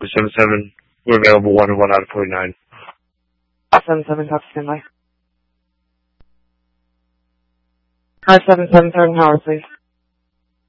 577. We're available 1 and 1 out of 49. 577, talk to standby. 577, third and Howard, please.